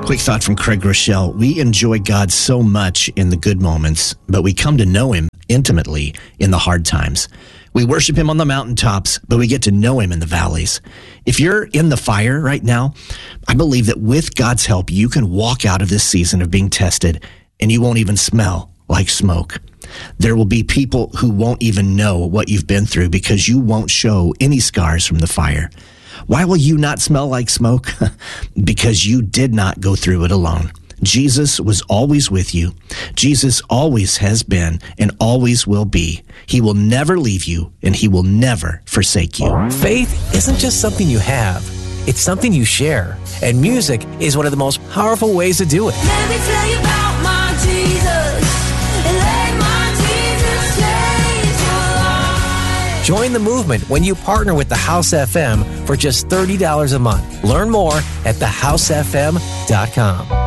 Quick thought from Craig Rochelle. We enjoy God so much in the good moments, but we come to know him intimately in the hard times. We worship him on the mountaintops, but we get to know him in the valleys. If you're in the fire right now, I believe that with God's help, you can walk out of this season of being tested and you won't even smell like smoke. There will be people who won't even know what you've been through because you won't show any scars from the fire. Why will you not smell like smoke? Because you did not go through it alone. Jesus was always with you. Jesus always has been and always will be. He will never leave you and he will never forsake you. Faith isn't just something you have. It's something you share. And music is one of the most powerful ways to do it. Let me tell you about my Jesus. Let my Jesus change your life. Join the movement when you partner with The House FM for just $30 a month. Learn more at thehousefm.com.